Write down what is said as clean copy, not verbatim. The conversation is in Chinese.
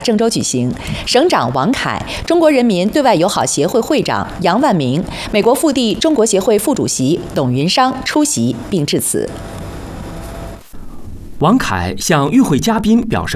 郑州举行，省长王凯、中国人民对外友好协会会长杨万明、美国复地中国协会副主席董云商出席并致辞。 王凯向与会嘉宾表示。